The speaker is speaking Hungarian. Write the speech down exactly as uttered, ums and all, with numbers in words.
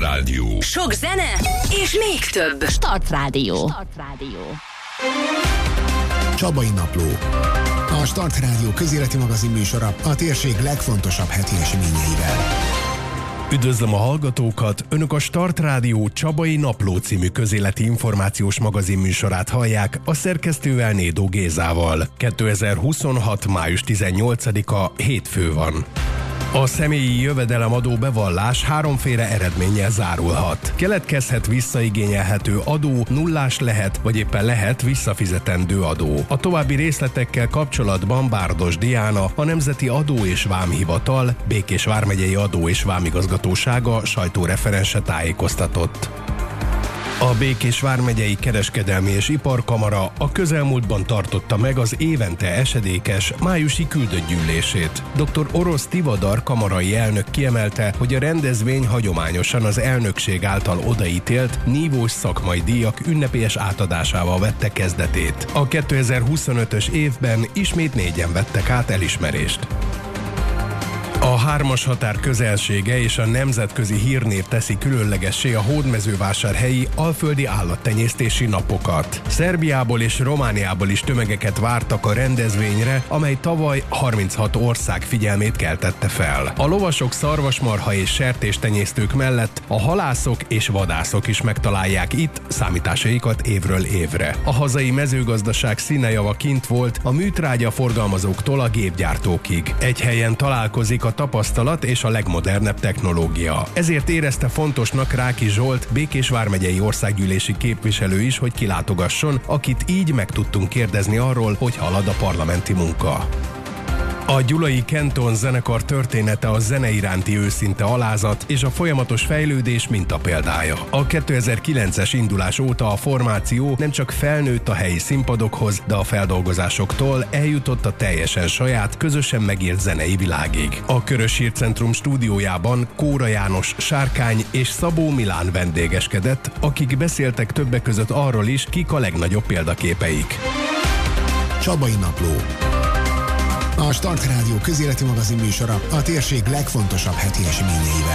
Rádió. Sok zene és még több. Start Rádió. Start Rádió. Csabai Napló. A Start Rádió közéleti magazin műsora a térség legfontosabb heti eseményeivel. Üdvözlöm a hallgatókat! Önök a Start Rádió Csabai Napló című közéleti információs magazin műsorát hallják a szerkesztővel, Nédó Gézával. kétezer-huszonhat. május tizennyolcadika hétfő van. A személyi jövedelemadó bevallás háromféle eredménnyel zárulhat. Keletkezhet visszaigényelhető adó, nullás lehet, vagy éppen lehet visszafizetendő adó. A további részletekkel kapcsolatban Bárdos Diana, a Nemzeti Adó és Vámhivatal, Békés vármegyei Adó és Vámigazgatósága sajtóreferense tájékoztatott. A Békés vármegyei Kereskedelmi és Iparkamara a közelmúltban tartotta meg az évente esedékes májusi küldött gyűlését. doktor Orosz Tivadar kamarai elnök kiemelte, hogy a rendezvény hagyományosan az elnökség által odaítélt nívós szakmai díjak ünnepélyes átadásával vette kezdetét. A kétezer-huszonötös évben ismét négyen vettek át elismerést. A hármas határ közelsége és a nemzetközi hírnév teszi különlegessé a hódmezővásárhelyi alföldi állattenyésztési napokat. Szerbiából és Romániából is tömegeket vártak a rendezvényre, amely tavaly harminchat ország figyelmét keltette fel. A lovasok, szarvasmarha és sertéstenyésztők mellett a halászok és vadászok is megtalálják itt számításaikat évről évre. A hazai mezőgazdaság színejava kint volt a műtrágya forgalmazóktól a gépgyártókig. Egy helyen találkozik a tapasztalat és a legmodernebb technológia. Ezért érezte fontosnak Ráki Zsolt, Békés vármegyei országgyűlési képviselő is, hogy kilátogasson, akit így meg tudtunk kérdezni arról, hogy halad a parlamenti munka. A Gyulai Kenton zenekar története a zene iránti őszinte alázat és a folyamatos fejlődés mintapéldája. A kétezer-kilences indulás óta a formáció nem csak felnőtt a helyi színpadokhoz, de a feldolgozásoktól eljutott a teljesen saját, közösen megírt zenei világig. A Körös Hírcentrum stúdiójában Kóra János, Sárkány és Szabó Milán vendégeskedett, akik beszéltek többek között arról is, kik a legnagyobb példaképeik. Csabai Napló. A Start Rádió közéleti magazin műsora a térség legfontosabb heti eseményeivel.